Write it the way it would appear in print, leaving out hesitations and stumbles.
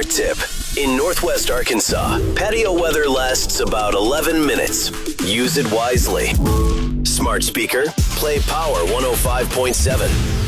Smart tip. In Northwest Arkansas, patio weather lasts about 11 minutes. Use it wisely. Smart speaker, play Power 105.7.